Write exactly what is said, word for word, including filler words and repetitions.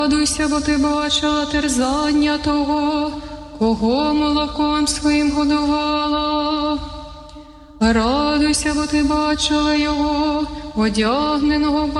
Радуйся, бо ти бачила терзання того, кого молоком своїм годувала. Радуйся, бо ти бачила його, одягненого